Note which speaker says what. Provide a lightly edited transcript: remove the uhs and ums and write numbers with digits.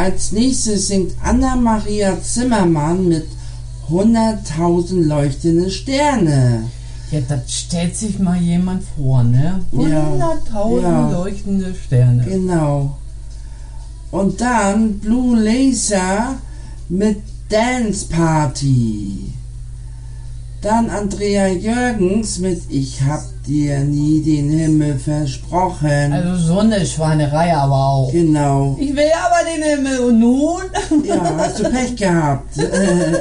Speaker 1: als nächstes singt Anna-Maria Zimmermann mit 100.000 leuchtende Sterne.
Speaker 2: Ja, das stellt sich mal jemand vor, ne? 100.000 leuchtende Sterne.
Speaker 1: Genau. Und dann Blue Laser mit Dance Party. Dann Andrea Jürgens mit Ich hab dir nie den Himmel versprochen.
Speaker 2: Also so eine Schweinerei aber auch.
Speaker 1: Genau.
Speaker 2: Ich will aber den Himmel und nun?
Speaker 1: Ja, hast du Pech gehabt.